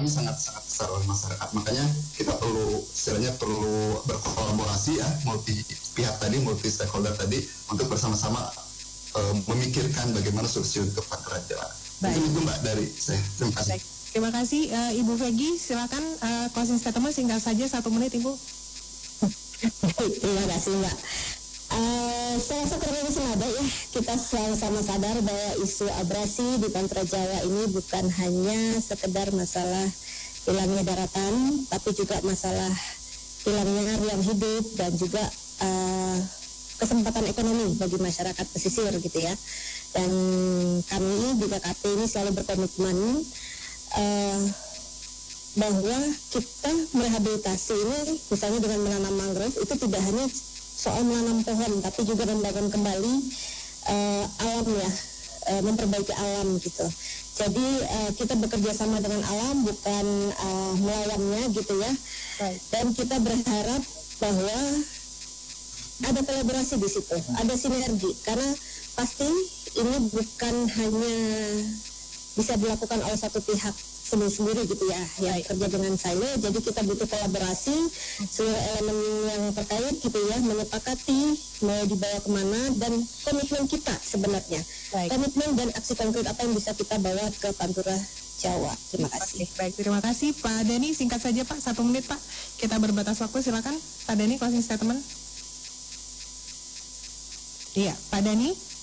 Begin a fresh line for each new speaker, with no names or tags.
dipahami sangat-sangat besar oleh masyarakat. Makanya kita perlu berkolaborasi ya, multi pihak tadi, multi stakeholder tadi, untuk bersama-sama memikirkan bagaimana solusi untuk Pantura Jawa. Mungkin itu Mbak dari saya. Terima kasih.
Baik. Terima kasih Ibu Peggy. Silakan closing statement singkat saja 1 menit Ibu.
Terima kasih Mbak. Saya rasa kurang lebih senada ya, kita sama-sama sadar bahwa isu abrasi di Pantura Jawa ini bukan hanya sekedar masalah hilangnya daratan, tapi juga masalah hilangnya ruang hidup dan juga kesempatan ekonomi bagi masyarakat pesisir gitu ya. Dan kami di KKP ini selalu berkomitmen bahwa kita merehabilitasi ini misalnya dengan menanam mangrove itu tidak hanya soal menanam pohon, tapi juga membangun kembali alam ya, memperbaiki alam gitu. Jadi kita bekerja sama dengan alam, bukan melawannya gitu ya. Dan kita berharap bahwa ada kolaborasi di situ, ada sinergi, karena pasti ini bukan hanya bisa dilakukan oleh satu pihak sendiri gitu ya, yang kerja dengan silo. Jadi kita butuh kolaborasi seluruh elemen yang terkait gitu ya, menyepakati mau dibawa kemana, dan komitmen kita sebenarnya, komitmen dan aksi konkret apa yang bisa kita bawa ke Pantura Jawa. Terima kasih.
Baik, terima kasih Pak Denny. Singkat saja Pak, 1 menit Pak. Kita berbatas waktu, silakan Pak Denny closing statement. Iya, Pak Denny.